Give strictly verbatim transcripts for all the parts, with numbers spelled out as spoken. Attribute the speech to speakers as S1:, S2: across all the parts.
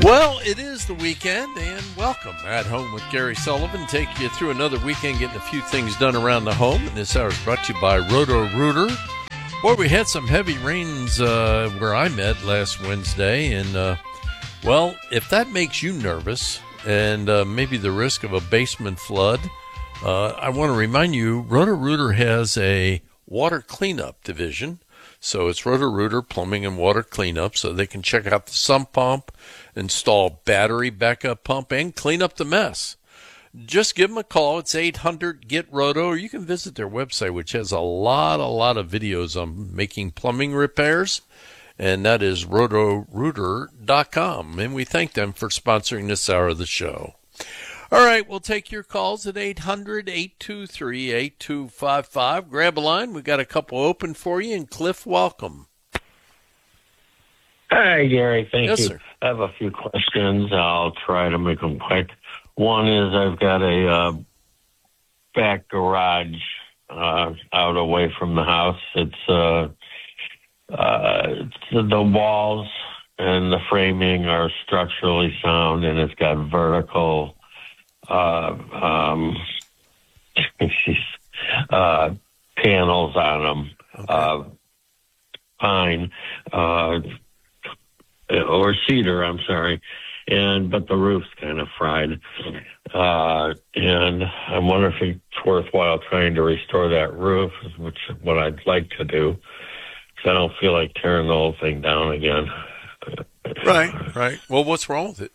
S1: Well, it is the weekend, and welcome. At Home with Gary Sullivan, take you through another weekend, getting a few things done around the home. And this hour is brought to you by Roto-Rooter. Boy, we had some heavy rains uh, where I'm at last Wednesday, and, uh, well, if that makes you nervous, and uh, maybe the risk of a basement flood, uh, I want to remind you, Roto-Rooter has a water cleanup division. So it's Roto-Rooter Plumbing and Water Cleanup, so they can check out the sump pump, install battery backup pump, and clean up the mess. Just give them a call. It's eight hundred get roto, or you can visit their website, which has a lot, a lot of videos on making plumbing repairs, and that is roto rooter dot com. And we thank them for sponsoring this hour of the show. All right, we'll take your calls at eight hundred, eight two three, eight two five five. Grab a line. We've got a couple open for you. And Cliff, welcome.
S2: Hi, Gary. Thank
S1: yes,
S2: you.
S1: Sir.
S2: I have a few questions. I'll try to make them quick. One is I've got a uh, back garage uh, out away from the house. It's, uh, uh, it's the walls and the framing are structurally sound, and it's got vertical Uh, um, uh, panels on them, okay. uh, pine, uh, or cedar, I'm sorry. And, but the roof's kind of fried. Uh, and I'm wondering if it's worthwhile trying to restore that roof, which is what I'd like to do. Cause I don't feel like tearing the whole thing down again.
S1: Right, right. Well, what's wrong with it?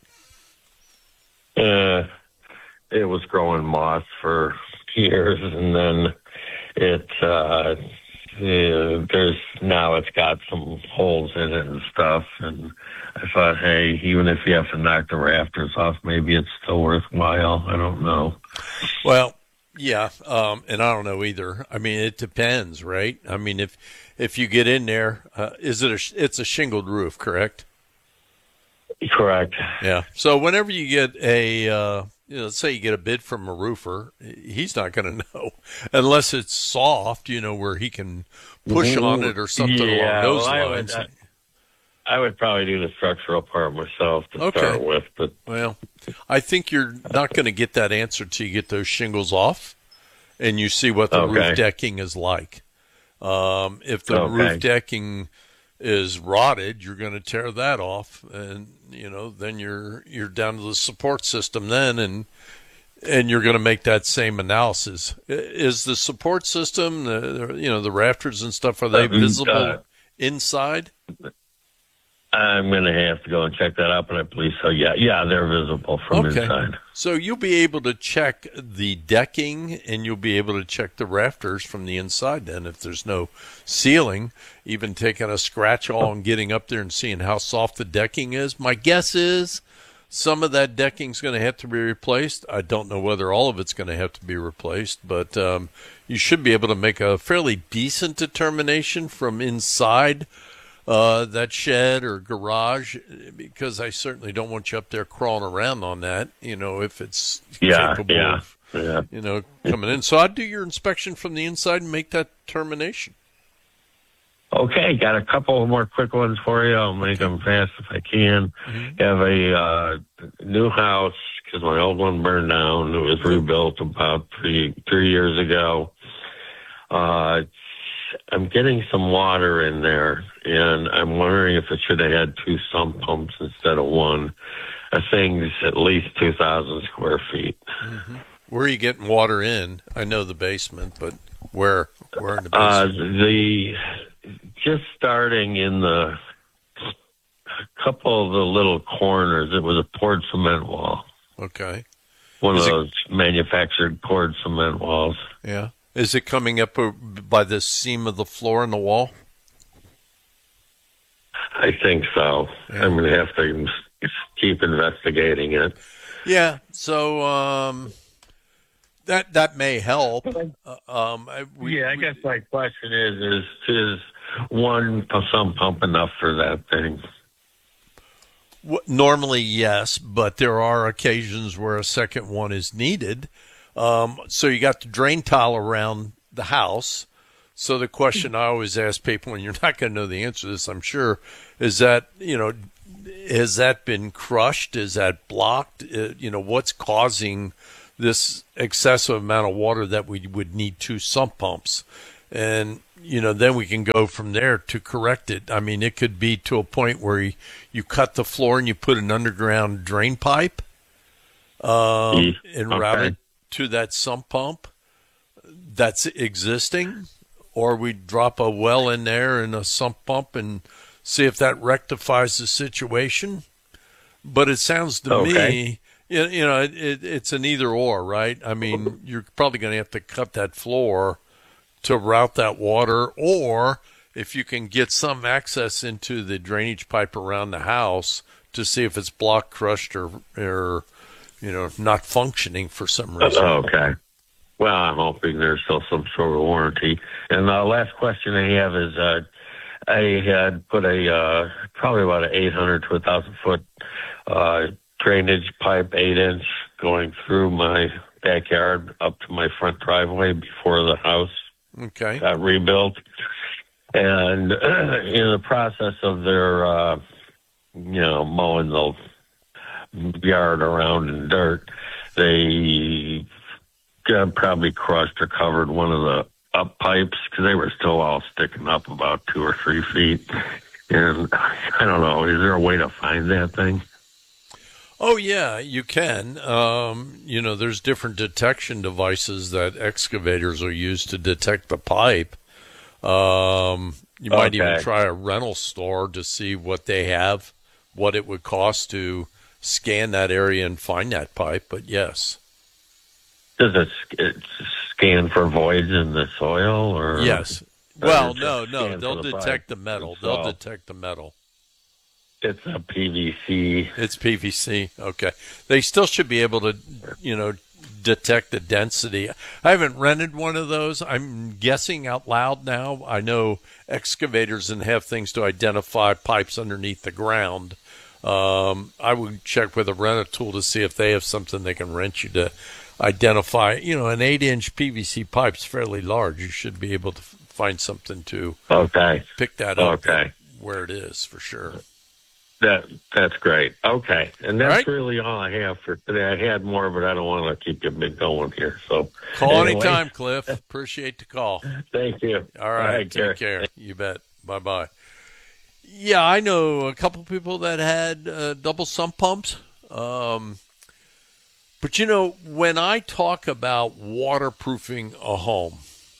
S2: Uh, It was growing moss for years, and then it, uh, uh, there's, now it's got some holes in it and stuff, and I thought, hey, even if you have to knock the rafters off, maybe it's still worthwhile. I don't know.
S1: Well, yeah, um, and I don't know either. I mean, it depends, right? I mean, if if you get in there, uh, is it a, it's a shingled roof, correct?
S2: Correct.
S1: Yeah. So whenever you get a, uh, you know, let's say you get a bid from a roofer, he's not going to know unless it's soft, you know, where he can push on it or something
S2: yeah,
S1: along those
S2: well,
S1: lines.
S2: I would, I, I would probably do the structural part myself to
S1: okay.
S2: start with. But
S1: well, I think you're not going to get that answer till you get those shingles off and you see what the
S2: okay.
S1: roof decking is like. Um, if the
S2: okay.
S1: roof decking is rotted, you're going to tear that off, and you know then you're you're down to the support system then, and and you're going to make that same analysis. Is the support system, the you know the rafters and stuff, are they visible uh, inside?
S2: I'm going to have to go and check that out, but I believe so. Yeah, yeah, they're visible from
S1: okay.
S2: inside.
S1: So you'll be able to check the decking, and you'll be able to check the rafters from the inside. Then, if there's no ceiling, even taking a scratch all and getting up there and seeing how soft the decking is. My guess is some of that decking is going to have to be replaced. I don't know whether all of it's going to have to be replaced, but um, you should be able to make a fairly decent determination from inside Uh, that shed or garage, because I certainly don't want you up there crawling around on that, you know, if it's
S2: yeah,
S1: capable
S2: yeah,
S1: of,
S2: yeah.
S1: you know, coming in. So I'd do your inspection from the inside and make that determination.
S2: Okay, got a couple more quick ones for you. I'll make them fast if I can. Mm-hmm. Have a uh, new house, because my old one burned down. It was rebuilt about three, three years ago. Uh, I'm getting some water in there, and I'm wondering if it should have had two sump pumps instead of one. A thing's at least two thousand square feet.
S1: Mm-hmm. Where are you getting water in? I know the basement, but where? Where in the
S2: Uh,
S1: basement?
S2: the just starting in the a couple of the little corners. It was a poured cement wall.
S1: Okay.
S2: One
S1: Is
S2: of
S1: it-
S2: those manufactured poured cement walls.
S1: Yeah. Is it coming up uh, by the seam of the floor in the wall?
S2: I think so.
S1: Yeah.
S2: I'm going to have to keep investigating it.
S1: Yeah. So um, that that may help. Uh, um, I, we,
S2: yeah, I
S1: we,
S2: guess my question is, is, is one sump pump enough for that thing?
S1: w- normally, yes, but there are occasions where a second one is needed. Um, so you got the drain tile around the house. So the question I always ask people, and you're not going to know the answer to this, I'm sure, is that, you know, has that been crushed? Is that blocked? Uh, you know, what's causing this excessive amount of water that we would need two sump pumps? And, you know, then we can go from there to correct it. I mean, it could be to a point where you, you cut the floor and you put an underground drain pipe um, and
S2: okay.
S1: route it to that sump pump that's existing, or we drop a well in there and a sump pump and see if that rectifies the situation. But it sounds to
S2: okay.
S1: me, you, you know, it, it, it's an either or, right? I mean, you're probably going to have to cut that floor to route that water, or if you can get some access into the drainage pipe around the house to see if it's blocked, crushed, or, or you know, not functioning for some reason.
S2: Okay. Well, I'm hoping there's still some sort of warranty. And the last question I have is, uh, I had put a, uh, probably about an eight hundred to one thousand foot, uh, drainage pipe, eight inch, going through my backyard up to my front driveway before the house
S1: okay.
S2: got rebuilt. And uh, in the process of their, uh, you know, mowing the yard around in dirt, they uh, probably crushed or covered one of the up pipes because they were still all sticking up about two or three feet. And I don't know, is there a way to find that thing?
S1: Oh, yeah, you can. Um, you know, there's different detection devices that excavators will use to detect the pipe. Um, you might
S2: okay.
S1: even try a rental store to see what they have, what it would cost to scan that area and find that pipe. But yes.
S2: Does it, it scan for voids in the soil? Or
S1: yes. Well, no, no. They'll
S2: the
S1: detect the metal. They'll detect the metal.
S2: It's a P V C.
S1: It's P V C. Okay. They still should be able to, you know, detect the density. I haven't rented one of those. I'm guessing out loud now. I know excavators and have things to identify pipes underneath the ground. Um, I would check with a rent-a-tool to see if they have something they can rent you to identify. You know, an eight-inch P V C pipe is fairly large. You should be able to find something to
S2: okay.
S1: pick that up
S2: okay.
S1: where it is for sure.
S2: That That's great. Okay. And that's
S1: all right.
S2: really all I have for today. I had more, but I don't want to keep you big going here. So
S1: call
S2: anyway.
S1: anytime, Cliff. Appreciate the call.
S2: Thank you.
S1: All right.
S2: All right
S1: take care. You bet. Bye-bye. Yeah, I know a couple people that had uh, double sump pumps. Um, but, you know, when I talk about waterproofing a home,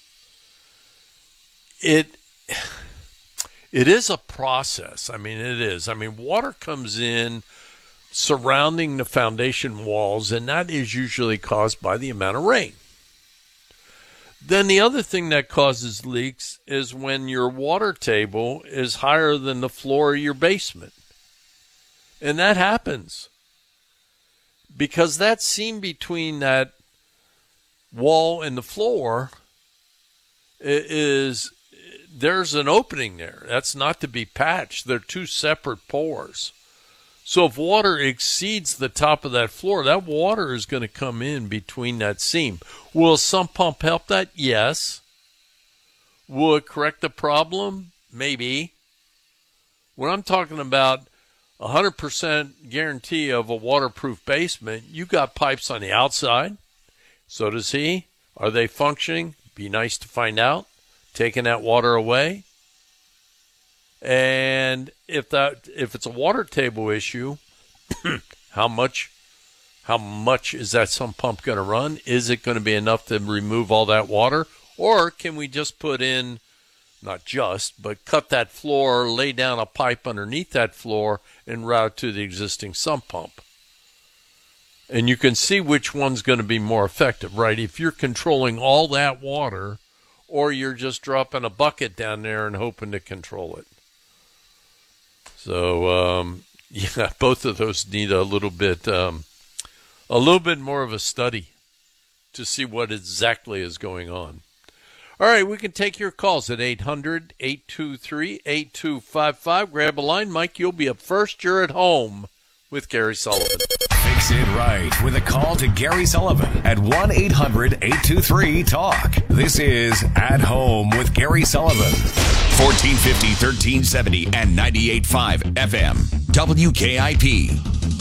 S1: it it is a process. I mean, it is. I mean, water comes in surrounding the foundation walls, and that is usually caused by the amount of rain. Then the other thing that causes leaks is when your water table is higher than the floor of your basement. And that happens because that seam between that wall and the floor is, there's an opening there. That's not to be patched. They're two separate pores. So if water exceeds the top of that floor, that water is going to come in between that seam. Will a sump pump help that? Yes. Will it correct the problem? Maybe. When I'm talking about one hundred percent guarantee of a waterproof basement, you got pipes on the outside. So does he. Are they functioning? Be nice to find out. Taking that water away. And if that if it's a water table issue, how much how much is that sump pump going to run? Is it going to be enough to remove all that water? Or can we just put in, not just, but cut that floor, lay down a pipe underneath that floor, and route to the existing sump pump? And you can see which one's going to be more effective, right? If you're controlling all that water, or you're just dropping a bucket down there and hoping to control it. So, um, yeah, both of those need a little bit, um, a little bit more of a study to see what exactly is going on. All right, we can take your calls at eight hundred, eight two three, eight two five five. Grab a line. Mike, you'll be up first. You're at home with Gary Sullivan.
S3: Fix it right with a call to Gary Sullivan at one eight hundred, eight two three, talk. This is At Home with Gary Sullivan. fourteen fifty, thirteen seventy, and ninety-eight point five F M. W K I P.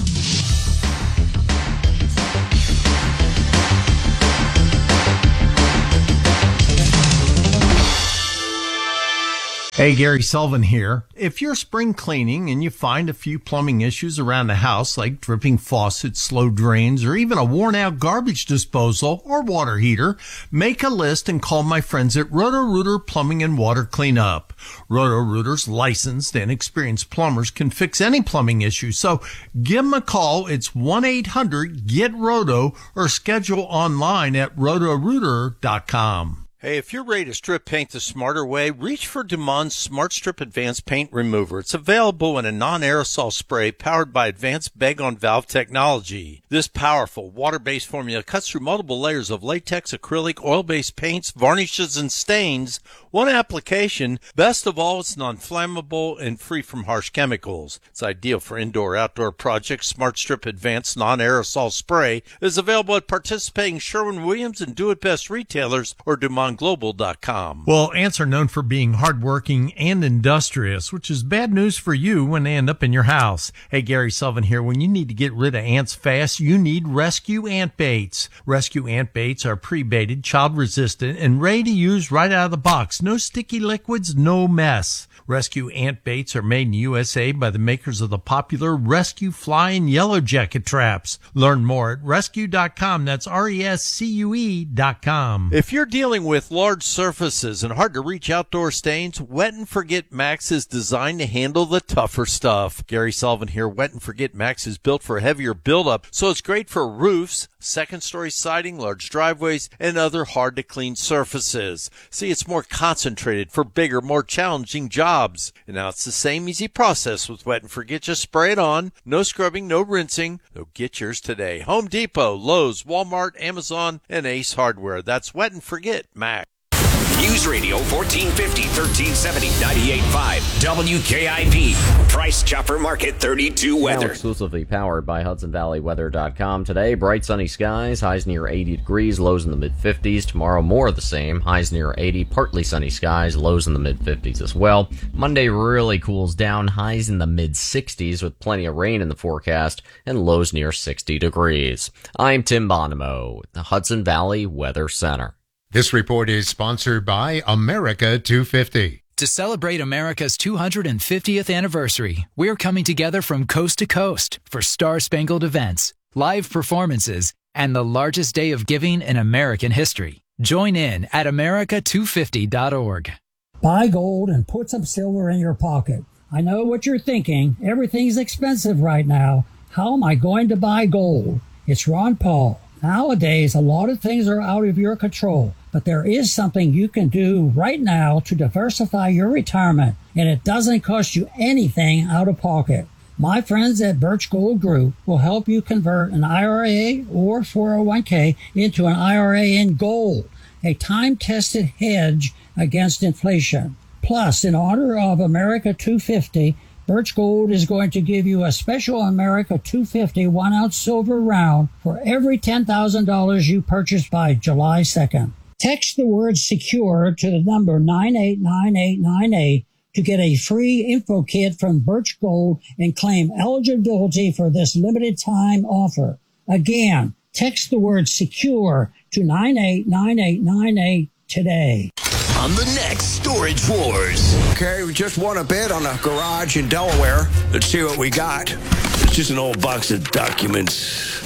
S4: Hey, Gary Sullivan here. If you're spring cleaning and you find a few plumbing issues around the house like dripping faucets, slow drains, or even a worn-out garbage disposal or water heater, make a list and call my friends at Roto-Rooter Plumbing and Water Cleanup. Roto-Rooter's licensed and experienced plumbers can fix any plumbing issue, so give them a call. It's one eight hundred get roto or schedule online at roto rooter dot com.
S1: Hey, if you're ready to strip paint the smarter way, reach for Dumond's Smart Strip Advanced Paint Remover. It's available in a non-aerosol spray powered by advanced bag-on-valve technology. This powerful water-based formula cuts through multiple layers of latex, acrylic, oil-based paints, varnishes, and stains. One application. Best of all, it's non-flammable and free from harsh chemicals. It's ideal for indoor-outdoor projects. Smart Strip Advanced Non-Aerosol Spray is available at participating Sherwin-Williams and Do It Best retailers or Dumond Global dot com.
S4: Well, ants are known for being hardworking and industrious, which is bad news for you when they end up in your house. Hey, Gary Sullivan here. When you need to get rid of ants fast, you need Rescue Ant Baits. Rescue Ant Baits are pre-baited, child-resistant, and ready to use right out of the box. No sticky liquids, no mess. Rescue Ant Baits are made in U S A by the makers of the popular Rescue Fly and Yellow Jacket traps. Learn more at rescue dot com. That's R E S C U E dot com.
S1: If you're dealing with large surfaces and hard-to-reach outdoor stains, Wet and Forget Max is designed to handle the tougher stuff. Gary Sullivan here. Wet and Forget Max is built for a heavier buildup, so it's great for roofs, second-story siding, large driveways, and other hard-to-clean surfaces. See, it's more concentrated for bigger, more challenging jobs. And now it's the same easy process with Wet and Forget. Just spray it on. No scrubbing, no rinsing. So get yours today. Home Depot, Lowe's, Walmart, Amazon, and Ace Hardware. That's Wet and Forget Max.
S3: News Radio fourteen fifty, thirteen seventy, ninety-eight point five W K I P. Price Chopper Market thirty-two weather.
S5: Now exclusively powered by Hudson Valley Weather dot com. Today, bright sunny skies, highs near eighty degrees, lows in the mid fifties. Tomorrow, more of the same, highs near eighty, partly sunny skies, lows in the mid fifties as well. Monday really cools down, highs in the mid sixties with plenty of rain in the forecast and lows near sixty degrees. I'm Tim Bonomo with the Hudson Valley Weather Center.
S6: This report is sponsored by America two fifty.
S7: To celebrate America's two hundred fiftieth anniversary, we're coming together from coast to coast for star-spangled events, live performances, and the largest day of giving in American history. Join in at america two fifty dot org.
S8: Buy gold and put some silver in your pocket. I know what you're thinking. Everything's expensive right now. How am I going to buy gold? It's Ron Paul. Nowadays, a lot of things are out of your control, but there is something you can do right now to diversify your retirement, and it doesn't cost you anything out of pocket. My friends at Birch Gold Group will help you convert an I R A or four oh one k into an I R A in gold, a time-tested hedge against inflation. Plus, in honor of America two fifty, Birch Gold is going to give you a special America two fifty one-ounce silver round for every ten thousand dollars you purchase by July second. Text the word SECURE to the number nine eight nine eight nine eight to get a free info kit from Birch Gold and claim eligibility for this limited time offer. Again, text the word SECURE to nine eight nine eight nine eight today.
S3: On the next Storage Wars.
S9: Okay, we just won a bid on a garage in Delaware. Let's see what we got. It's just an old box of documents.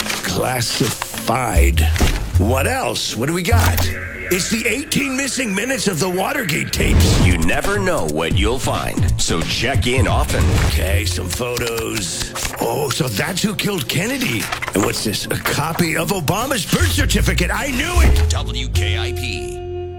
S9: Classified. What else? What do we got? It's the eighteen missing minutes of the Watergate tapes.
S3: You never know what you'll find, so check in often.
S9: Okay, some photos. Oh, so that's who killed Kennedy. And what's this? A copy of Obama's birth certificate. I knew it.
S3: W K I P.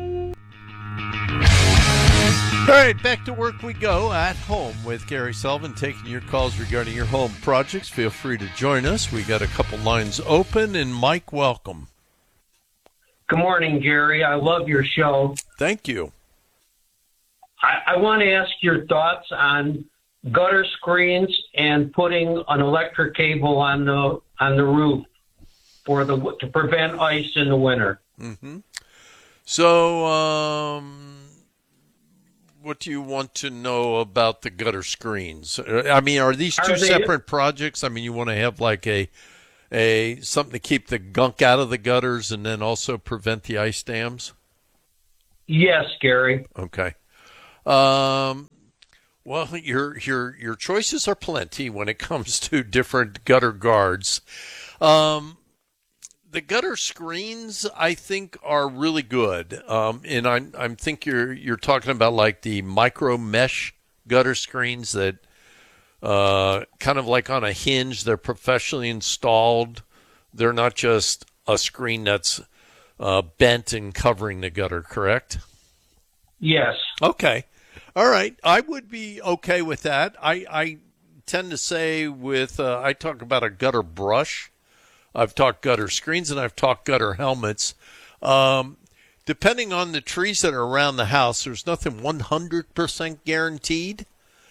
S1: All right, back to work we go at home with Gary Sullivan, taking your calls regarding your home projects. Feel free to join us. We got a couple lines open, and Mike, welcome.
S10: Good morning, Gary. I love your show.
S1: Thank you.
S10: I, I want to ask your thoughts on gutter screens and putting an electric cable on the on the roof for the to prevent ice in the winter.
S1: Mm-hmm. So, um, what do you want to know about the gutter screens? I mean, are these two
S10: Are they-
S1: separate projects? I mean, you want to have like a a something to keep the gunk out of the gutters and then also prevent the ice dams?
S10: Yes, Gary.
S1: Okay. Um, well, your your your choices are plenty when it comes to different gutter guards. Um, the gutter screens, I think, are really good. Um, and I I think you're you're talking about like the micro mesh gutter screens that uh, kind of like on a hinge. They're professionally installed. They're not just a screen that's uh, bent and covering the gutter, correct?
S10: Yes.
S1: Okay. All right. I would be okay with that. I, I tend to say with, uh, I talk about a gutter brush. I've talked gutter screens and I've talked gutter helmets. Um, depending on the trees that are around the house, there's nothing one hundred percent guaranteed.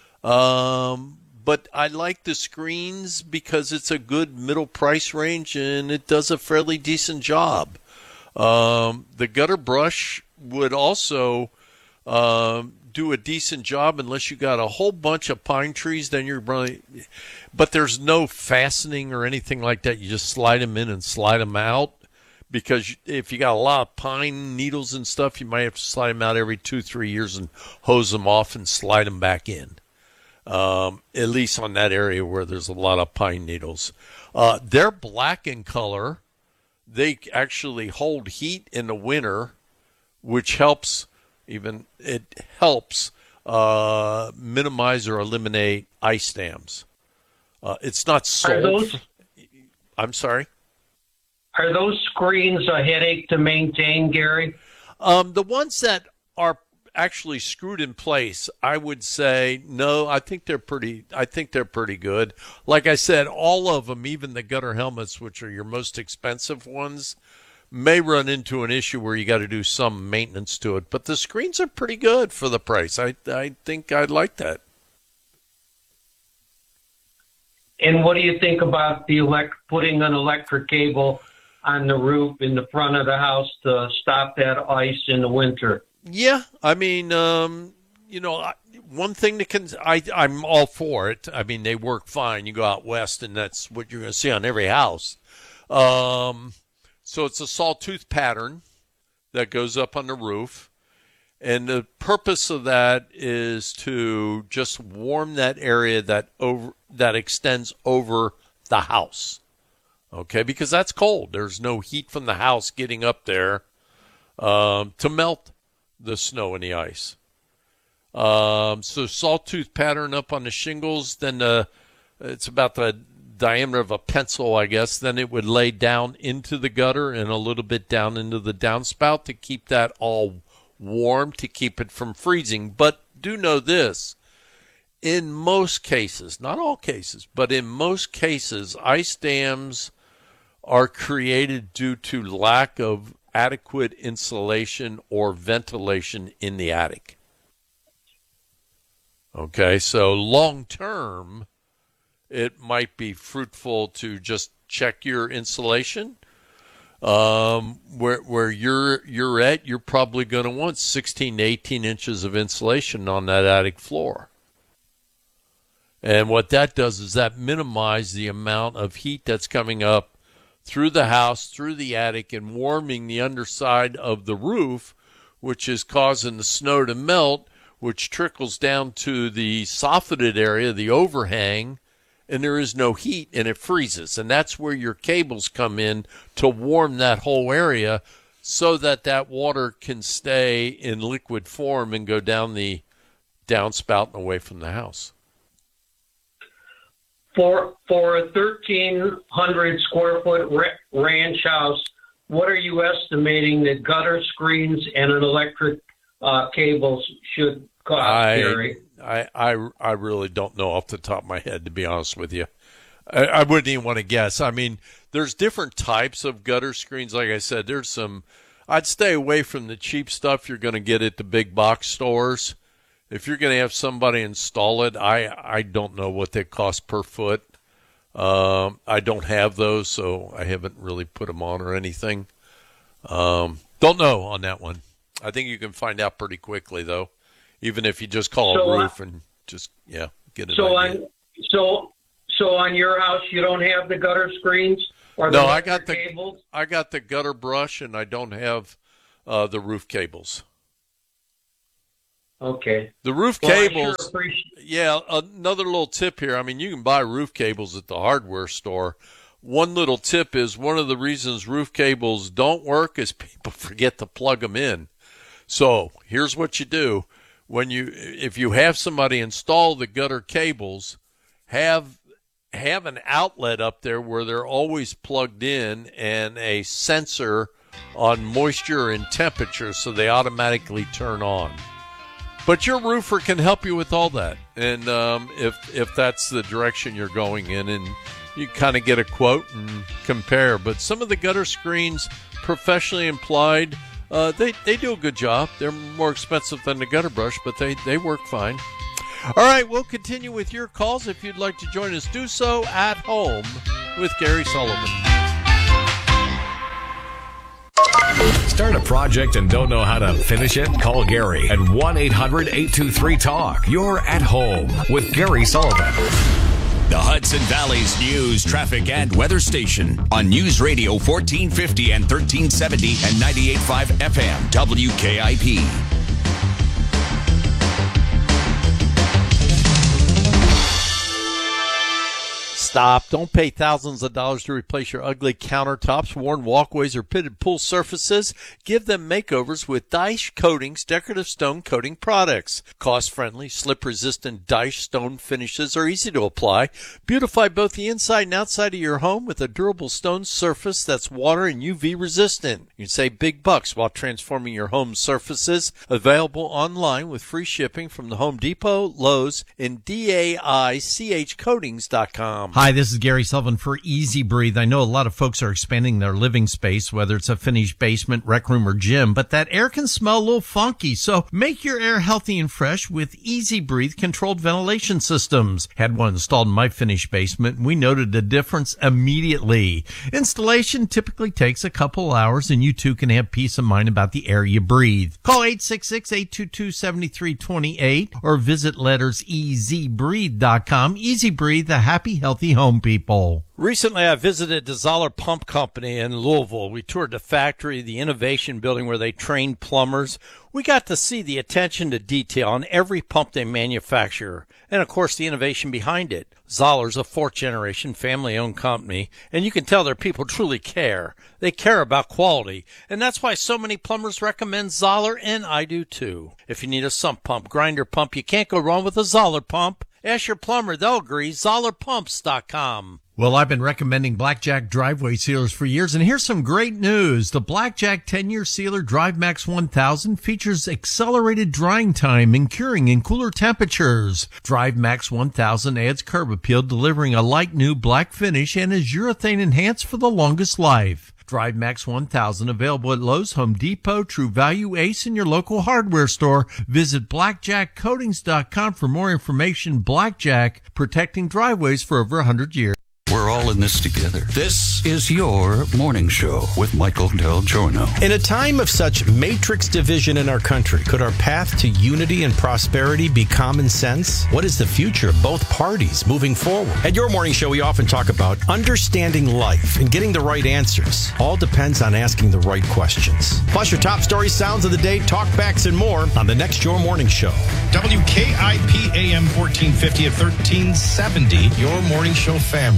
S1: Um, but I like the screens because it's a good middle price range and it does a fairly decent job. Um, the gutter brush would also um, do a decent job unless you got a whole bunch of pine trees. Then you're really, but there's no fastening or anything like that. You just slide them in and slide them out. Because if you got a lot of pine needles and stuff, you might have to slide them out every two, three years and hose them off and slide them back in. Um, at least on that area where there's a lot of pine needles. Uh, they're black in color. They actually hold heat in the winter, which helps even it helps uh, minimize or eliminate ice dams. Uh, it's not sold.
S10: Are those,
S1: I'm sorry.
S10: Are those screens a headache to maintain, Gary?
S1: Um, the ones that are actually screwed in place, I would say no. I think they're pretty. I think they're pretty good. Like I said, all of them, even the gutter helmets, which are your most expensive ones, may run into an issue where you got to do some maintenance to it. But the screens are pretty good for the price. I I think I'd like that.
S10: And what do you think about the elect putting an electric cable on the roof in the front of the house to stop that ice in the winter?
S1: Yeah, I mean, um, you know, one thing that can, I, I'm all for it. I mean, they work fine. You go out west, and that's what you're going to see on every house. Um, so it's a sawtooth pattern that goes up on the roof. And the purpose of that is to just warm that area that over that extends over the house. Okay, because that's cold. There's no heat from the house getting up there um, to melt the snow and the ice. Um, so sawtooth pattern up on the shingles, then the, it's about the diameter of a pencil, I guess. Then it would lay down into the gutter and a little bit down into the downspout to keep that all warm, to keep it from freezing. But do know this, in most cases, not all cases, but in most cases, ice dams are created due to lack of adequate insulation or ventilation in the attic. Okay, so long term, it might be fruitful to just check your insulation. Um, where where you're you're at, you're probably going to want sixteen to eighteen inches of insulation on that attic floor. And what that does is that minimizes the amount of heat that's coming up through the house, through the attic, and warming the underside of the roof, which is causing the snow to melt, which trickles down to the soffitted area, the overhang, and there is no heat, and it freezes. And that's where your cables come in to warm that whole area so that that water can stay in liquid form and go down the downspout and away from the house.
S10: For for a thirteen hundred square foot ra- ranch house, what are you estimating that gutter screens and an electric uh, cables should cost,
S1: I,
S10: Gary?
S1: I, I, I really don't know off the top of my head, to be honest with you. I, I wouldn't even want to guess. I mean, there's different types of gutter screens. Like I said, there's some, I'd stay away from the cheap stuff you're going to get at the big box stores. If you're going to have somebody install it, I, I don't know what they cost per foot. Um, I don't have those, so I haven't really put them on or anything. Um, don't know on that one. I think you can find out pretty quickly, though, even if you just call
S10: So,
S1: a
S10: uh,
S1: roof and just, yeah, get it.
S10: So on, so, so on your house, you don't have the gutter screens or the
S1: No, I got the
S10: cables?
S1: I got the gutter brush, and I don't have uh, the roof cables.
S10: Okay.
S1: The roof
S10: Well, I
S1: cables.
S10: sure appreciate-
S1: Yeah, another little tip here. I mean, you can buy roof cables at the hardware store. One little tip is one of the reasons roof cables don't work is people forget to plug them in. So here's what you do. When you, if you have somebody install the gutter cables, have have an outlet up there where they're always plugged in and a sensor on moisture and temperature so they automatically turn on. But your roofer can help you with all that. And um, if if that's the direction you're going in, and you kind of get a quote and compare. But some of the gutter screens, professionally applied, uh, they, they do a good job. They're more expensive than the gutter brush, but they, they work fine. All right, we'll continue with your calls. If you'd like to join us, do so at home with Gary Sullivan.
S3: Start a project and don't know how to finish it? Call Gary at one eight hundred eight two three talk. You're at home with Gary Sullivan.
S11: The Hudson Valley's news, traffic, and weather station on News Radio fourteen fifty and thirteen seventy and ninety-eight point five F M W K I P.
S1: Stop. Don't pay thousands of dollars to replace your ugly countertops, worn walkways, or pitted pool surfaces. Give them makeovers with Dyche Coatings decorative stone coating products. Cost-friendly, slip-resistant Dyche stone finishes are easy to apply. Beautify both the inside and outside of your home with a durable stone surface that's water and U V resistant. You can save big bucks while transforming your home surfaces. Available online with free shipping from the Home Depot, Lowe's, and D A I C H coatings dot com.
S4: Hi, this is Gary Sullivan for Easy Breathe. I know a lot of folks are expanding their living space, whether it's a finished basement, rec room, or gym, but that air can smell a little funky. So make your air healthy and fresh with Easy Breathe controlled ventilation systems. Had one installed in my finished basement, and we noted a difference immediately. Installation typically takes a couple hours, and you too can have peace of mind about the air you breathe. Call eight six six, eight two two, seven three two eight or visit letters e z breathe dot com. Easy Breathe, the happy, healthy home people.
S1: Recently, I visited the Zoller Pump Company in Louisville. We toured the factory, the innovation building where they train plumbers. We got to see the attention to detail on every pump they manufacture, and of course the innovation behind it. Zoller's a fourth-generation family-owned company, and you can tell their people truly care. They care about quality, and that's why so many plumbers recommend Zoller, and I do too. If you need a sump pump, grinder pump, you can't go wrong with a Zoller pump. Ask your plumber, they'll agree. Zoller Pumps dot com.
S4: Well, I've been recommending Blackjack driveway sealers for years, and here's some great news. The Blackjack ten-year sealer DriveMax one thousand features accelerated drying time and curing in cooler temperatures. DriveMax one thousand adds curb appeal, delivering a light new black finish, and is urethane enhanced for the longest life. DriveMax one thousand available at Lowe's, Home Depot, True Value, Ace, and your local hardware store. Visit blackjack coatings dot com for more information. Blackjack, protecting driveways for over one hundred years.
S12: We're all in this together. This is your morning show with Michael Del Giorno.
S13: In a time of such matrix division in our country, could our path to unity and prosperity be common sense? What is the future of both parties moving forward? At your morning show, we often talk about understanding life and getting the right answers. All depends on asking the right questions. Plus your top stories, sounds of the day, talkbacks, and more on the next Your Morning Show.
S14: W K I P A M fourteen fifty at thirteen seventy, Your Morning Show family.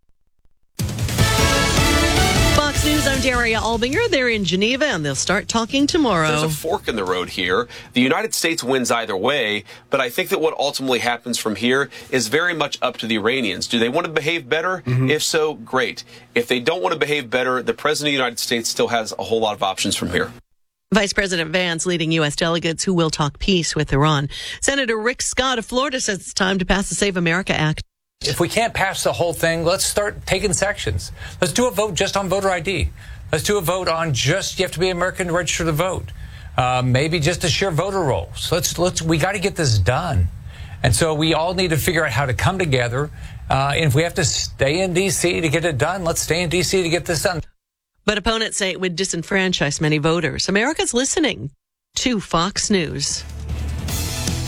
S15: Fox News, I'm Daria Albinger. They're in Geneva, and they'll start talking tomorrow.
S16: There's a fork in the road here. The United States wins either way, but I think that what ultimately happens from here is very much up to the Iranians. Do they want to behave better? Mm-hmm. If so, great. If they don't want to behave better, the President of the United States still has a whole lot of options from here.
S15: Vice President Vance leading U S delegates who will talk peace with Iran. Senator Rick Scott of Florida says it's time to pass the Save America Act.
S17: If we can't pass the whole thing, let's start taking sections. Let's do a vote just on voter I D. Let's do a vote on just you have to be American to register to vote. Uh, maybe just a sheer voter roll. So let's let's we got to get this done. And so we all need to figure out how to come together. Uh, and if we have to stay in D C to get it done, let's stay in D C to get this done.
S15: But opponents say it would disenfranchise many voters. America's listening to Fox News.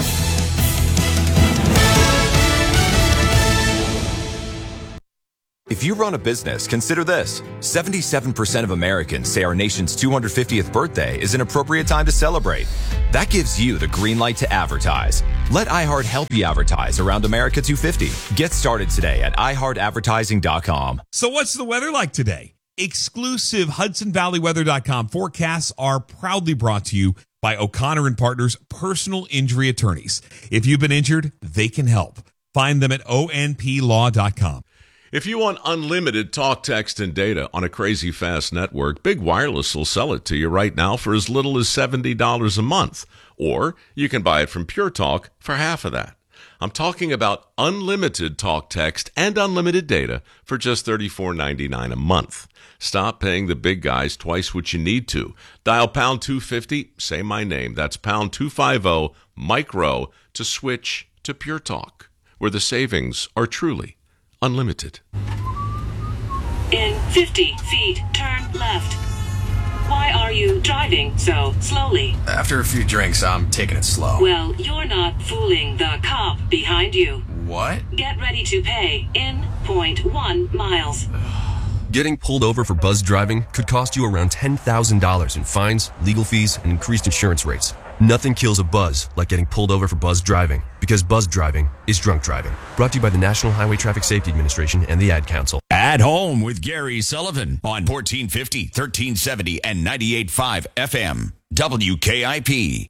S18: If you run a business, consider this. seventy-seven percent of Americans say our nation's two hundred fiftieth birthday is an appropriate time to celebrate. That gives you the green light to advertise. Let iHeart help you advertise around America two fifty. Get started today at i heart advertising dot com.
S19: So what's the weather like today? Exclusive Hudson Valley Weather dot com forecasts are proudly brought to you by O'Connor and Partners Personal Injury Attorneys. If you've been injured, they can help. Find them at O N P law dot com.
S1: If you want unlimited talk, text, and data on a crazy fast network, Big Wireless will sell it to you right now for as little as seventy dollars a month. Or you can buy it from Pure Talk for half of that. I'm talking about unlimited talk, text, and unlimited data for just thirty-four ninety-nine a month. Stop paying the big guys twice what you need to. Dial pound two fifty, say my name. That's pound two fifty, micro, to switch to Pure Talk, where the savings are truly unlimited.
S20: In fifty feet, turn left. Why are you driving so slowly?
S21: After a few drinks, I'm taking it slow.
S20: Well, you're not fooling the cop behind you.
S21: What?
S20: Get ready to pay in zero point one miles.
S22: Getting pulled over for buzz driving could cost you around ten thousand dollars in fines, legal fees, and increased insurance rates. Nothing kills a buzz like getting pulled over for buzz driving, because buzz driving is drunk driving. Brought to you by the National Highway Traffic Safety Administration and the Ad Council.
S11: At Home with Gary Sullivan on fourteen fifty, thirteen seventy, and ninety-eight point five F M. W K I P.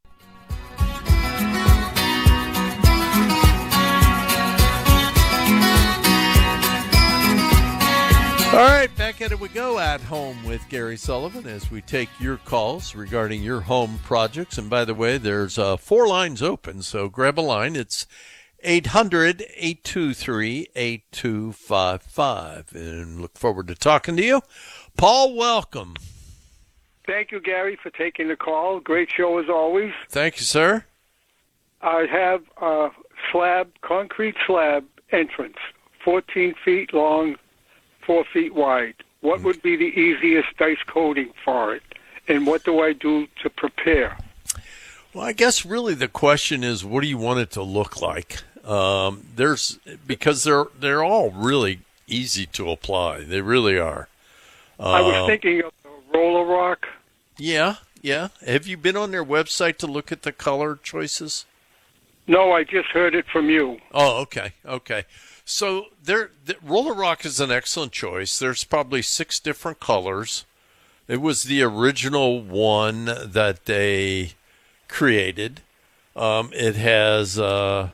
S1: All right, back at it we go at Home with Gary Sullivan as we take your calls regarding your home projects. And by the way, there's uh, four lines open, so grab a line. It's eight hundred, eight two three, eight two five five. And look forward to talking to you. Paul, welcome.
S23: Thank you, Gary, for taking the call. Great show as always.
S1: Thank you, sir.
S23: I have a slab, concrete slab entrance, fourteen feet long, four feet wide. What would be the easiest dice coating for it? And what do I do to prepare?
S1: Well, I guess really the question is, what do you want it to look like? Um, there's because they're they're all really easy to apply. They really are. Uh,
S23: I was thinking of the Roller Rock.
S1: Yeah, yeah. Have you been on their website to look at the color choices?
S23: No, I just heard it from you.
S1: Oh, okay, okay. So there, the Roller Rock is an excellent choice. There's probably six different colors. It was the original one that they created. Um, it has, uh,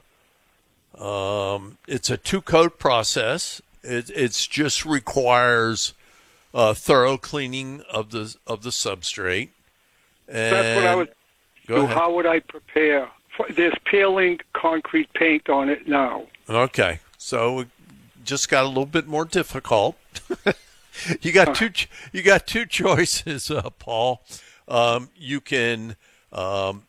S1: um, it's a two-coat process. It it's just requires uh, thorough cleaning of the of the substrate. And
S23: That's what I was.
S1: Go
S23: so
S1: ahead.
S23: how would I prepare? There's peeling concrete paint on it now.
S1: Okay, so it just got a little bit more difficult. you got two. You got two choices, uh, Paul. Um, you can um,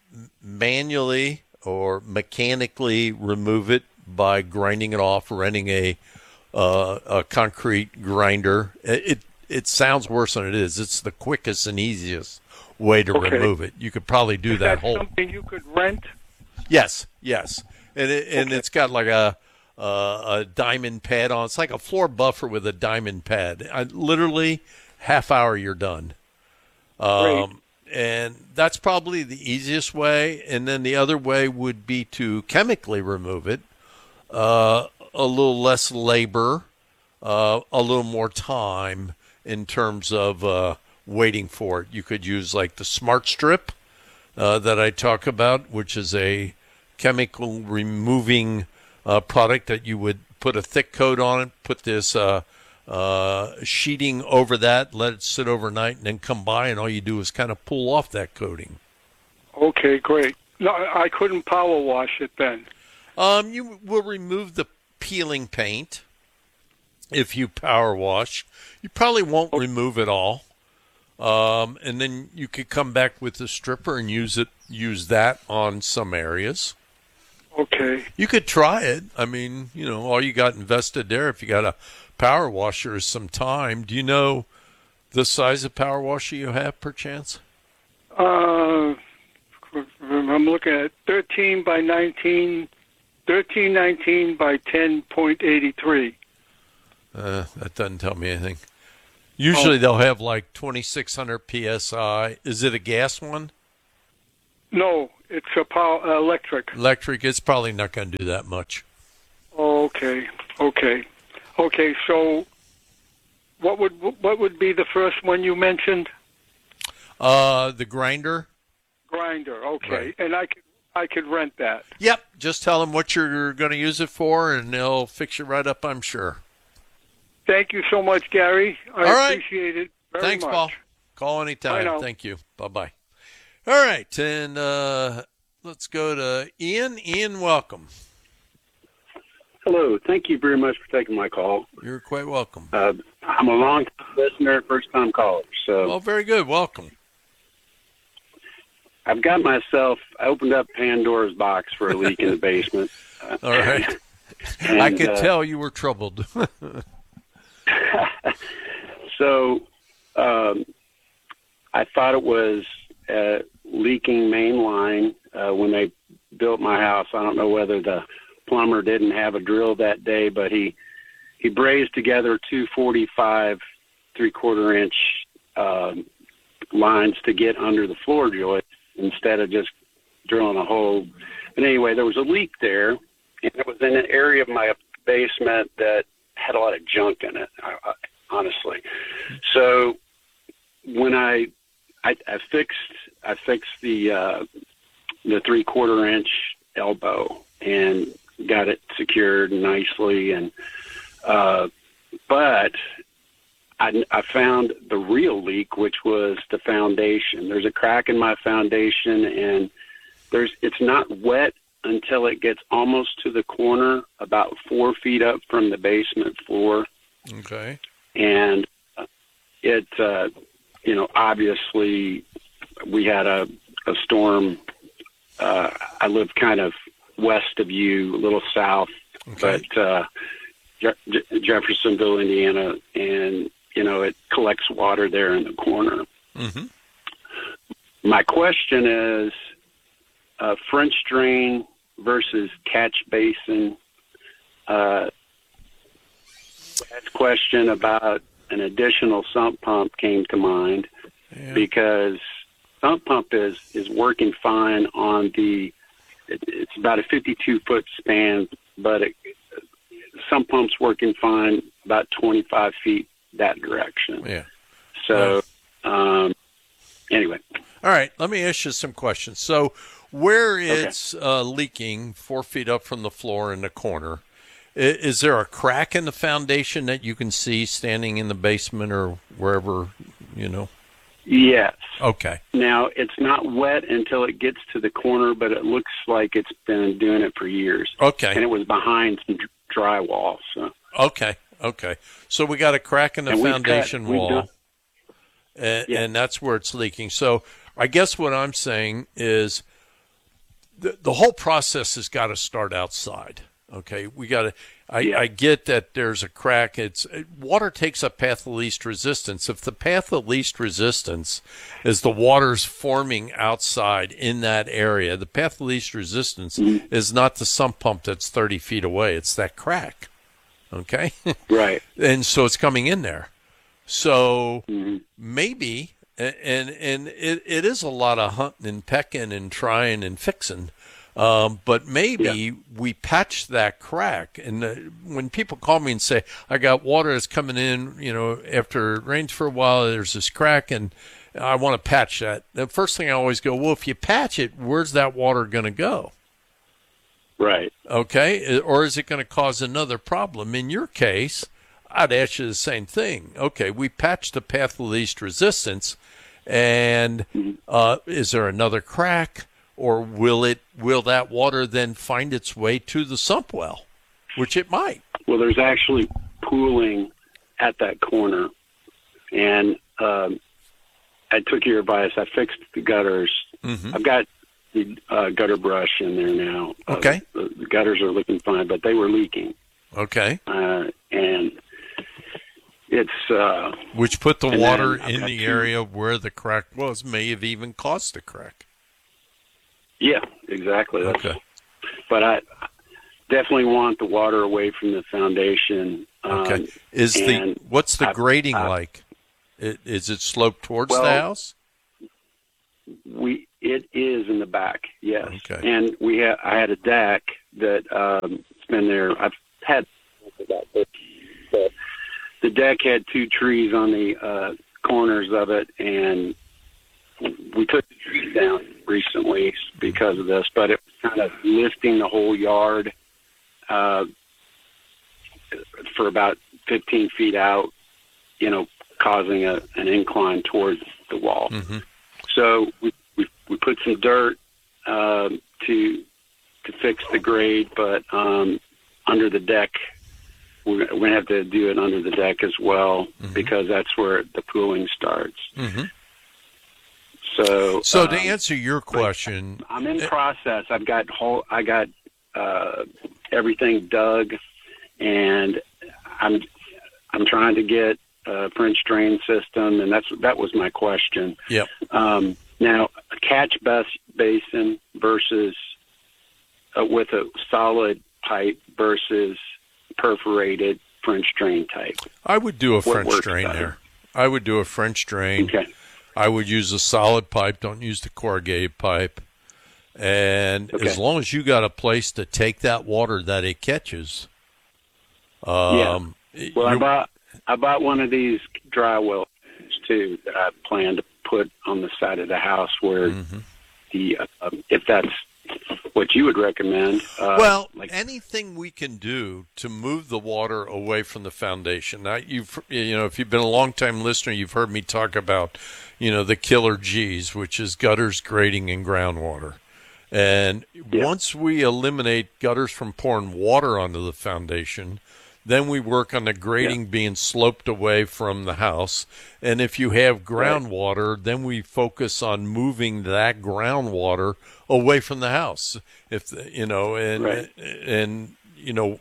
S1: manually or mechanically remove it by grinding it off, renting a uh, a concrete grinder. It, it it sounds worse than it is. It's the quickest and easiest way to
S23: Okay.
S1: remove it. You could probably do
S23: Is
S1: that
S23: that
S1: whole.
S23: something you could rent?
S1: Yes, yes, and it, and it's got like a uh, a diamond pad on. It's like a floor buffer with a diamond pad. I, literally, half hour you're done. Um, and that's probably the easiest way. And then the other way would be to chemically remove it. Uh, a little less labor, uh, a little more time in terms of uh, waiting for it. You could use like the Smart Strip uh, that I talk about, which is a chemical removing uh, product that you would put a thick coat on it, put this uh, uh, sheeting over that, let it sit overnight, and then come by, and all you do is kind of pull off that coating.
S23: Okay, great. No, I couldn't power wash it then.
S1: Um, you will remove the peeling paint if you power wash. You probably won't remove it all. Um, and then you could come back with the stripper and use it, use that on some areas.
S23: Okay.
S1: You could try it. I mean, you know, all you got invested there, if you got a power washer, is some time. Do you know the size of power washer you have, perchance?
S23: Uh, I'm looking at thirteen by nineteen, thirteen nineteen by ten point eight three.
S1: Uh, that doesn't tell me anything. Usually oh. they'll have like twenty-six hundred P S I. Is it a gas one?
S23: No, it's a power, uh, electric.
S1: Electric, it's probably not going to do that much.
S23: Okay, okay. Okay, so what would what would be the first one you mentioned?
S1: Uh, the grinder.
S23: Grinder, okay.
S1: Right.
S23: And I could, I could rent that.
S1: Yep, just tell them what you're going to use it for, and they'll fix you right up, I'm sure.
S23: Thank you so much, Gary. I
S1: All right.
S23: appreciate it very
S1: Thanks,
S23: much.
S1: Paul. Call anytime.
S23: Bye now.
S1: Thank you. Bye-bye. All right, and uh, let's go to Ian. Ian, welcome.
S2: Hello. Thank you very much for taking my call.
S1: You're quite welcome.
S2: Uh, I'm a long-time listener, first-time caller. So,
S1: well, very good. Welcome.
S2: I've got myself, I opened up Pandora's box for a leak in the basement. Uh,
S1: All right.
S2: and,
S1: I could
S2: uh,
S1: tell you were troubled.
S2: so um, I thought it was a leaking main line uh, when they built my house. I don't know whether the plumber didn't have a drill that day, but he he brazed together two forty-five three-quarter inch um, lines to get under the floor joist instead of just drilling a hole. But anyway, there was a leak there, and it was in an area of my basement that had a lot of junk in it, I, I, honestly. So when I, I I fixed I fixed the uh, the three quarter inch elbow and got it secured nicely, and uh, but I, I found the real leak, which was the foundation. There's a crack in my foundation, and there's it's not wet until it gets almost to the corner, about four feet up from the basement floor.
S1: Okay.
S2: And it, uh, you know, obviously we had a, a storm. Uh, I live kind of west of you, a little south,
S1: okay.
S2: but uh, Je- Jeffersonville, Indiana, and, you know, it collects water there in the corner.
S1: Mm-hmm.
S2: My question is, uh, French drain versus catch basin. Uh, that question about an additional sump pump came to mind yeah. because sump pump is, is working fine on the, it, it's about a fifty-two foot span, but it, sump pump's working fine about twenty-five feet that direction.
S1: Yeah.
S2: So, um, anyway.
S1: All right, let me ask you some questions. So, where it's okay. uh, leaking four feet up from the floor in the corner, is, is there a crack in the foundation that you can see standing in the basement or wherever, you know?
S2: Yes.
S1: Okay.
S2: Now, it's not wet until it gets to the corner, but it looks like it's been doing it for years.
S1: Okay.
S2: And it was behind some drywall. So.
S1: Okay, okay. So we got a crack in the
S2: and
S1: foundation
S2: cut,
S1: wall,
S2: done,
S1: and,
S2: yeah.
S1: and that's where it's leaking. So I guess what I'm saying is the, the whole process has got to start outside. Okay, we got to. I,
S2: yeah.
S1: I get that there's a crack. It's water takes a path of least resistance. If the path of least resistance is the water's forming outside in that area, the path of least resistance mm-hmm. is not the sump pump that's thirty feet away. It's that crack. Okay,
S2: right.
S1: And so it's coming in there. So
S2: mm-hmm.
S1: maybe, and and it, it is a lot of hunting and pecking and trying and fixing. Um, but maybe yeah. we patch that crack. And uh, when people call me and say, I got water that's coming in, you know, after it rains for a while, there's this crack and I want to patch that. The first thing I always go, well, if you patch it, where's that water going to go?
S2: Right.
S1: Okay. Or is it going to cause another problem? In your case, I'd ask you the same thing. Okay. We patched the path of least resistance. And uh, is there another crack? Or will it? Will that water then find its way to the sump well, which it might?
S2: Well, there's actually pooling at that corner, and um, I took your advice. I fixed the gutters.
S1: Mm-hmm.
S2: I've got the uh, gutter brush in there now.
S1: Okay.
S2: Uh, the, the gutters are looking fine, but they were leaking.
S1: Okay.
S2: Uh, and it's uh,
S1: which put the water in
S2: the
S1: two. area where the crack was, may have even caused the crack.
S2: Yeah, exactly. That's,
S1: okay.
S2: But I definitely want the water away from the foundation.
S1: Okay.
S2: Um,
S1: Is the
S2: and
S1: what's the
S2: I-
S1: grading
S2: I-
S1: like? I- Is it sloped towards
S2: Well,
S1: the house?
S2: We it is in the back, yes.
S1: Okay.
S2: And we ha- I had a deck that um, it's been there. I've had about this, but the deck had two trees on the uh, corners of it, and we took the trees down recently because of this. But it was kind of lifting the whole yard uh, for about fifteen feet out, you know, causing a, an incline towards the wall.
S1: Mm-hmm.
S2: So we, we we put some dirt um, to to fix the grade, but um, under the deck, we're, we're going to have to do it under the deck as well,
S1: Mhm.
S2: because that's where the pooling starts.
S1: Mm-hmm.
S2: So
S1: So
S2: um,
S1: to answer your question,
S2: I'm in process. I've got whole. I got uh, everything dug, and I'm I'm trying to get a French drain system, and that's that was my question.
S1: Yep.
S2: Um, now, a catch bas- basin versus uh, with a solid pipe versus perforated French drain type.
S1: I would do a
S2: What
S1: French
S2: works
S1: drain
S2: better?
S1: there. I would do a French drain.
S2: Okay.
S1: I would use a solid pipe. Don't use the corrugated pipe. And
S2: Okay.
S1: as long as you got a place to take that water that it catches, um,
S2: yeah. Well, I
S1: you're-
S2: bought I bought one of these dry wells too that I plan to put on the side of the house where
S1: Mm-hmm.
S2: the uh, if that's what you would recommend. Uh,
S1: well,
S2: like
S1: anything we can do to move the water away from the foundation. Now, you've you know, if you've been a long time listener, you've heard me talk about, you know, the killer G's, which is gutters, grading, and groundwater. And once we eliminate gutters from pouring water onto the foundation, then we work on the grading being sloped away from the house. And if you have groundwater, then we focus on moving that groundwater away from the house. If the- you know, and
S2: Right.
S1: and you know,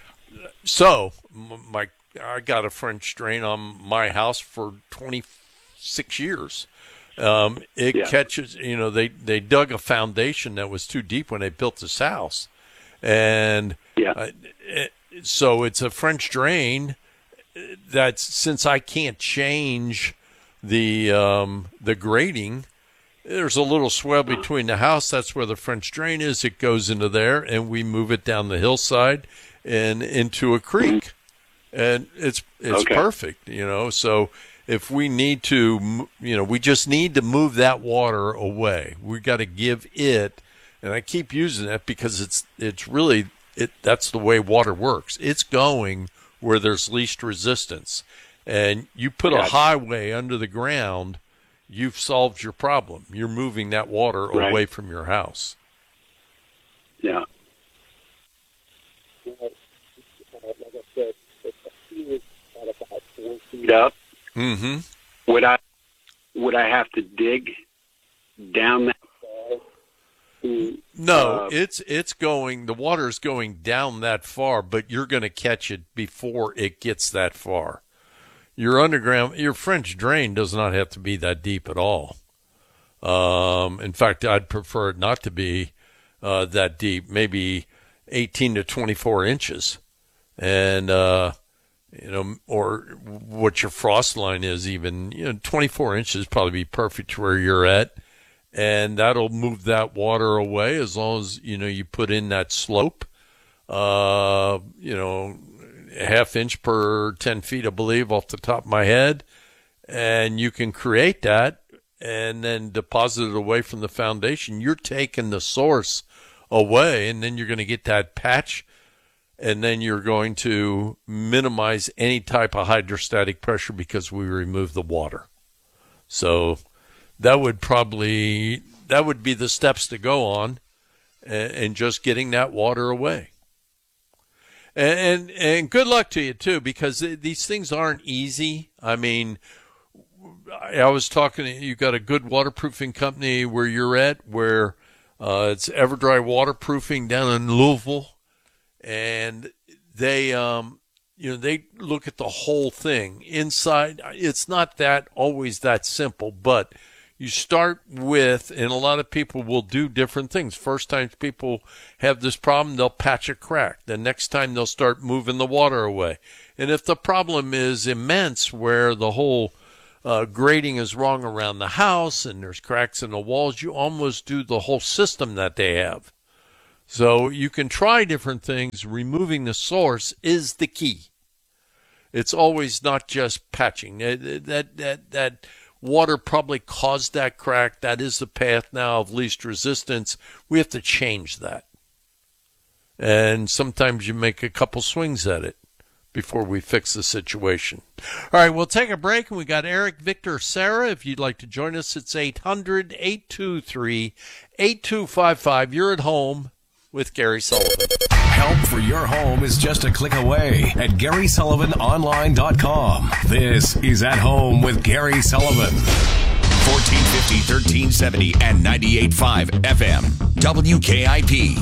S1: so m- my I got a French drain on my house for twenty-six years. Um, it
S2: Yeah.
S1: catches, you know, they, they dug a foundation that was too deep when they built this house. And
S2: yeah.
S1: uh, it, so it's a French drain that's, since I can't change the, um, the grading, there's a little swell between the house. That's where the French drain is. It goes into there, and we move it down the hillside and into a creek. And it's, it's
S2: Okay.
S1: perfect, you know, so if we need to, you know, we just need to move that water away. We got to give it, and I keep using that because it's it's really it. That's the way water works. It's going where there's least resistance, and you put a
S2: Gotcha.
S1: highway under the ground, you've solved your problem. You're moving that water
S2: Right.
S1: away from your house.
S2: Yeah. Feet up.
S1: Mm-hmm.
S2: Would I would I have to dig down that far? to,
S1: No,
S2: uh,
S1: it's it's going. The water is going down that far, but you're going to catch it before it gets that far. Your underground, your French drain does not have to be that deep at all. Um, in fact, I'd prefer it not to be uh, that deep. Maybe eighteen to twenty-four inches, and uh, you know, or what your frost line is. Even you know, twenty-four inches probably be perfect where you're at. And that'll move that water away as long as, you know, you put in that slope, uh, you know, a half inch per ten feet, I believe, off the top of my head. And you can create that and then deposit it away from the foundation. You're taking the source away, and then you're going to get that patch, and then you're going to minimize any type of hydrostatic pressure because we remove the water. So that would probably, that would be the steps to go on, and, and just getting that water away. And, and and good luck to you too, because these things aren't easy. I mean, I was talking, you got a good waterproofing company where you're at, where uh, it's Everdry Waterproofing down in Louisville, and they um you know, they look at the whole thing inside. It's not that always that simple, but you start with, and a lot of people will do different things. First time people have this problem, they'll patch a crack. The next time they'll start moving the water away. And if the problem is immense where the whole uh, grading is wrong around the house and there's cracks in the walls, you almost do the whole system that they have. So you can try different things. Removing the source is the key. It's always not just patching. That, that, that, that water probably caused that crack. That is the path now of least resistance. We have to change that. And sometimes you make a couple swings at it before we fix the situation. All right, we'll take a break, and we got Eric, Victor, Sarah. If you'd like to join us, it's eight hundred, eight two three, eight two five five. You're at home with Gary Sullivan.
S3: Help for your home is just a click away at Gary Sullivan Online dot com. This is At Home with Gary Sullivan.
S11: fourteen fifty, thirteen seventy, and ninety-eight point five F M. W K I P.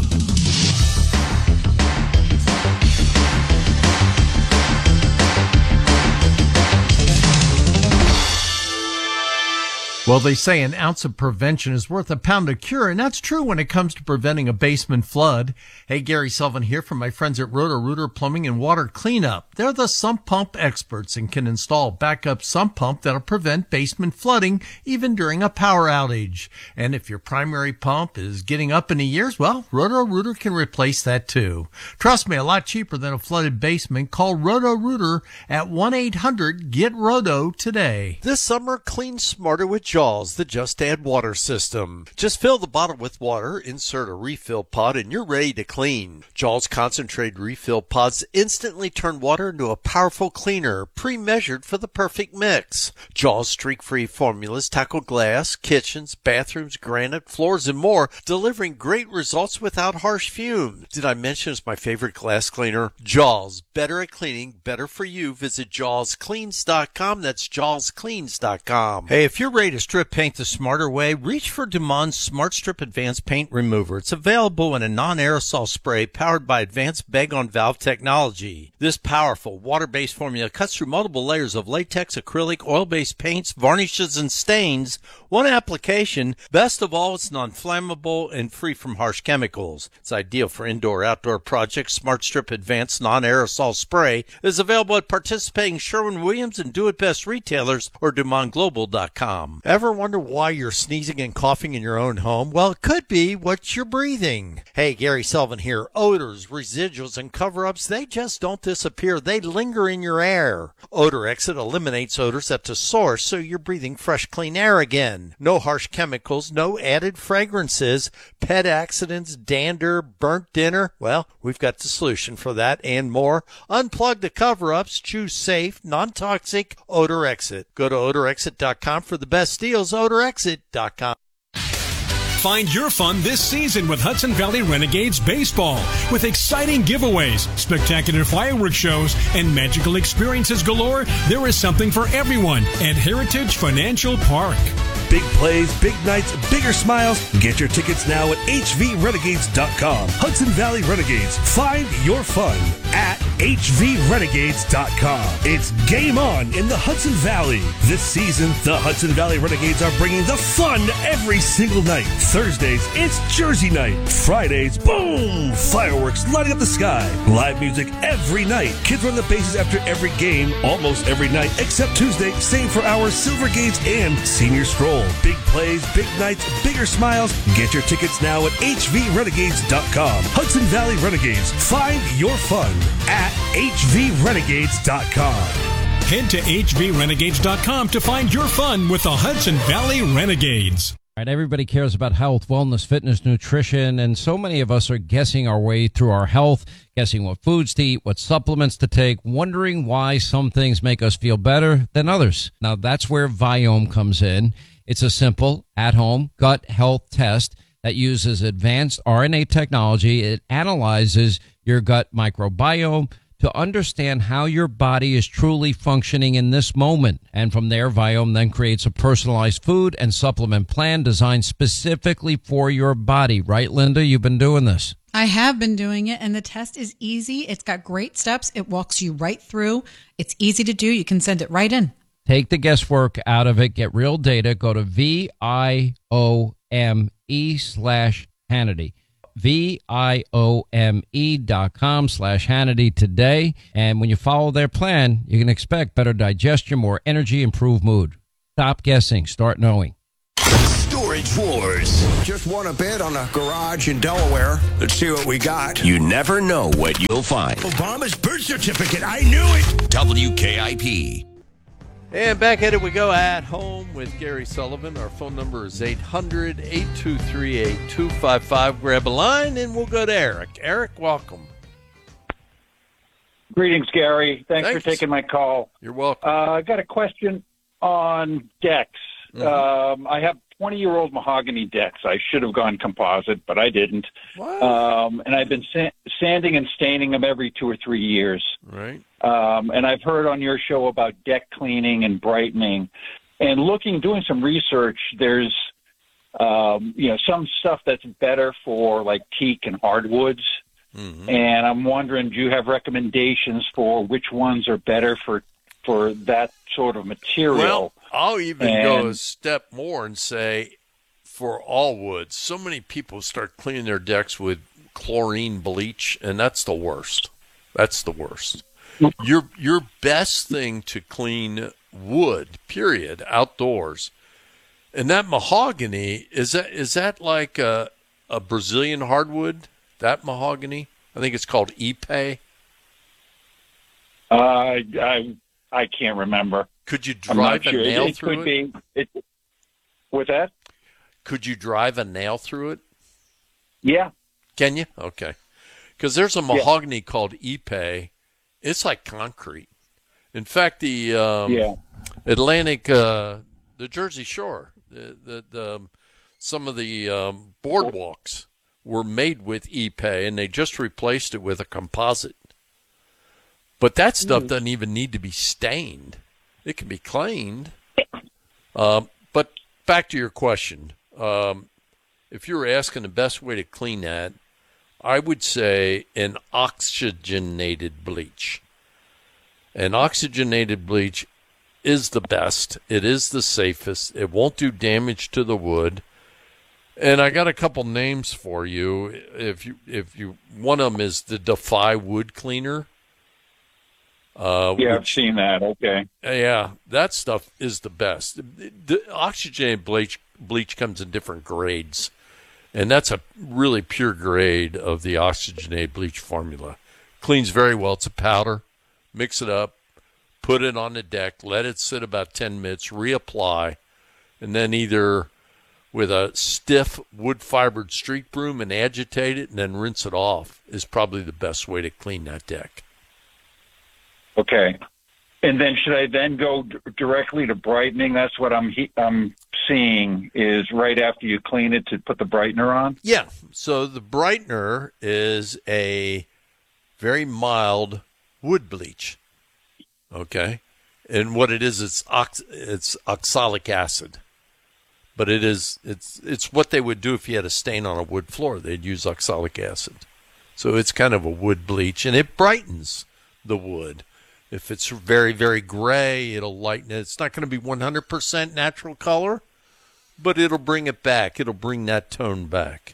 S4: Well, they say an ounce of prevention is worth a pound of cure, and that's true when it comes to preventing a basement flood. Hey, Gary Sullivan here from my friends at Roto-Rooter Plumbing and Water Cleanup. They're the sump pump experts and can install backup sump pump that'll prevent basement flooding even during a power outage. And if your primary pump is getting up in the years, well, Roto-Rooter can replace that too. Trust me, a lot cheaper than a flooded basement. Call Roto-Rooter at one eight hundred get roto today.
S1: This summer, clean smarter with Jaws, the Just Add Water system. Just fill the bottle with water, insert a refill pod, and you're ready to clean. Jaws concentrated refill pods instantly turn water into a powerful cleaner, pre-measured for the perfect mix. Jaws streak-free formulas tackle glass, kitchens, bathrooms, granite, floors, and more, delivering great results without harsh fumes. Did I mention it's my favorite glass cleaner? Jaws, better at cleaning, better for you. Visit jaws cleans dot com. That's jaws cleans dot com. Hey, if you're ready to strip paint the smarter way, reach for Dumond's Smart Strip Advanced Paint Remover. It's available in a non-aerosol spray powered by advanced bag-on-valve technology. This powerful water-based formula cuts through multiple layers of latex, acrylic, oil-based paints, varnishes, and stains. One application. Best of all, it's non-flammable and free from harsh chemicals. It's ideal for indoor-outdoor projects. Smart Strip Advanced Non-Aerosol Spray is available at participating Sherwin-Williams and Do It Best retailers or Dumond Global dot com. Ever wonder why you're sneezing and coughing in your own home? Well, it could be what you're breathing. Hey, Gary Sullivan here. Odors, residuals, and cover-ups, they just don't disappear. They linger in your air. Odor Exit eliminates odors at the source, so you're breathing fresh, clean air again. No harsh chemicals, no added fragrances, pet accidents, dander, burnt dinner. Well, we've got the solution for that and more. Unplug the cover-ups. Choose safe, non-toxic Odor Exit. Go to odor exit dot com for the best deals. odor exit dot com.
S5: Find your fun this season with Hudson Valley Renegades Baseball. With exciting giveaways, spectacular fireworks shows, and magical experiences galore, there is something for everyone at Heritage Financial Park.
S9: Big plays, big nights, bigger smiles. Get your tickets now at h v renegades dot com. Hudson Valley Renegades. Find your fun at h v renegades dot com. It's game on in the Hudson Valley. This season, the Hudson Valley Renegades are bringing the fun every single night. Thursdays, it's Jersey night. Fridays, boom! Fireworks lighting up the sky. Live music every night. Kids run the bases after every game, almost every night, except Tuesday. Same for our Silver Gates and Senior Stroll. Big plays, big nights, bigger smiles. Get your tickets now at h v renegades dot com. Hudson Valley Renegades. Find your fun at h v renegades dot com.
S5: Head to h v renegades dot com to find your fun with the Hudson Valley Renegades.
S6: All right, everybody cares about health, wellness, fitness, nutrition, and so many of us are guessing our way through our health, guessing what foods to eat, what supplements to take, wondering why some things make us feel better than others. Now, that's where Viome comes in. It's a simple, at-home gut health test that uses advanced R N A technology. It analyzes your gut microbiome to understand how your body is truly functioning in this moment. And from there, Viome then creates a personalized food and supplement plan designed specifically for your body. Right, Linda? You've been doing this.
S7: I have been doing it, and the test is easy. It's got great steps. It walks you right through. It's easy to do. You can send it right in.
S6: Take the guesswork out of it. Get real data. Go to V I O M E slash Hannity. V I O M E dot com slash Hannity today. And when you follow their plan, you can expect better digestion, more energy, improved mood. Stop guessing. Start knowing.
S9: Storage Wars.
S8: Just won a bid on a garage in Delaware. Let's see what we got.
S11: You never know what you'll find.
S9: Obama's birth certificate. I knew it.
S11: W K I P.
S1: And back at it we go at home with Gary Sullivan. Our phone number is eight hundred, eight two three, eight two five five. Grab a line and we'll go to Eric. Eric, welcome.
S10: Greetings, Gary. Thanks,
S1: Thanks.
S10: for taking my call.
S1: You're welcome.
S10: Uh, I got a question on decks.
S1: Mm-hmm.
S10: Um, I have twenty-year-old mahogany decks. I should have gone composite, but I didn't. Um, and I've been sa- sanding and staining them every two or three years.
S1: Right.
S10: Um, and I've heard on your show about deck cleaning and brightening. And looking, doing some research, there's um, you know some stuff that's better for like teak and hardwoods.
S1: Mm-hmm.
S10: And I'm wondering, do you have recommendations for which ones are better for for that sort of material?
S1: Well, I'll even
S10: and,
S1: go a step more and say for all woods, so many people start cleaning their decks with chlorine bleach, and that's the worst. That's the worst. Your your best thing to clean wood, period, outdoors, and that mahogany, is that is that like a, a Brazilian hardwood, that mahogany? I think it's called Ipe.
S10: Uh, I I can't remember.
S1: Could you
S10: I'm not
S1: drive a
S10: sure.
S1: nail
S10: it, it
S1: through
S10: could
S1: it?
S10: Be, it? With that?
S1: Could you drive a nail through it?
S10: Yeah.
S1: Can you? Okay. Because there's a mahogany yeah. called Ipe. It's like concrete. In fact, the um,
S10: yeah.
S1: Atlantic, uh, the Jersey Shore, the, the, the some of the um, boardwalks were made with Ipe, and they just replaced it with a composite. But that stuff mm. doesn't even need to be stained. It can be cleaned. Um, but back to your question. Um, if you were asking the best way to clean that, I would say an oxygenated bleach. An oxygenated bleach is the best. It is the safest. It won't do damage to the wood. And I got a couple names for you. If you, if you, one of them is the Defy Wood Cleaner. Uh,
S10: yeah,
S1: which,
S10: I've seen that. Okay.
S1: Yeah, that stuff is the best. The, the oxygenated bleach bleach comes in different grades, and that's a really pure grade of the oxygenated bleach formula. Cleans very well. It's a powder. Mix it up, put it on the deck, let it sit about ten minutes, reapply, and then either with a stiff wood-fibered street broom and agitate it and then rinse it off is probably the best way to clean that deck.
S10: Okay. And then should I then go d- directly to brightening? That's what I'm he- I'm seeing is right after you clean it to put the brightener on?
S1: Yeah. So the brightener is a very mild wood bleach. Okay. And what it is, it's ox- it's oxalic acid. But it is it's it's what they would do if you had a stain on a wood floor. They'd use oxalic acid. So it's kind of a wood bleach, and it brightens the wood. If it's very, very gray, it'll lighten it. It's not going to be one hundred percent natural color, but it'll bring it back. It'll bring that tone back.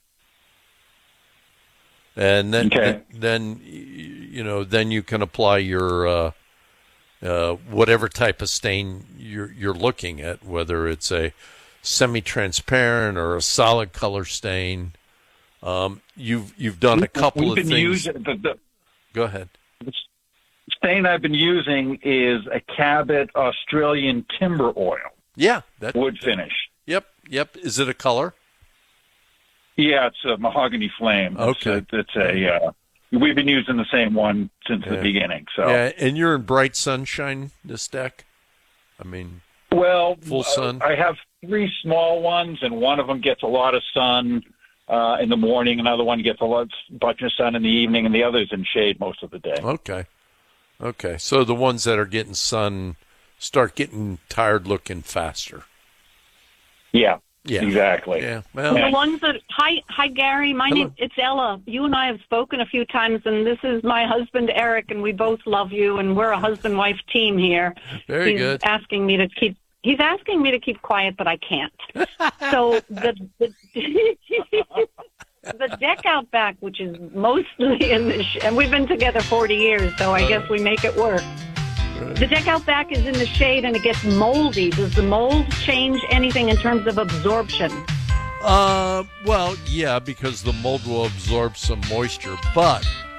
S1: And then,
S10: okay.
S1: then, then you know, then you can apply your uh, uh, whatever type of stain you're you're looking at, whether it's a semi-transparent or a solid color stain. Um, you've you've done a couple
S10: We've
S1: of
S10: been
S1: things.
S10: Using the, the,
S1: Go ahead.
S10: The stain I've been using is a Cabot Australian timber oil.
S1: Yeah, that
S10: wood finish.
S1: Yep, yep. Is it a color?
S10: Yeah, it's a mahogany flame.
S1: Okay,
S10: it's a, it's a uh, we've been using the same one since
S1: yeah.
S10: the beginning. So
S1: yeah, and you're in bright sunshine this deck. I mean,
S10: well,
S1: full sun.
S10: Uh, I have three small ones, and one of them gets a lot of sun uh, in the morning. Another one gets a lot bunch of sun in the evening, and the other's in shade most of the day.
S1: Okay, okay. So the ones that are getting sun start getting tired looking faster.
S10: Yeah.
S1: Yeah,
S10: exactly.
S1: Yeah, well,
S12: the ones that hi, hi, Gary. My
S1: Hello.
S12: name it's Ella. You and I have spoken a few times, and this is my husband Eric, and we both love you, and we're a husband-wife team here.
S1: Very
S12: he's
S1: good.
S12: Asking me to keep. He's asking me to keep quiet, but I can't. So the. the the deck out back, which is mostly in the sh- and we've been together forty years, so I guess we make it work. The deck out back is in the shade and it gets moldy. Does the mold change anything in terms of absorption?
S1: Uh, well, yeah, because the mold will absorb some moisture, but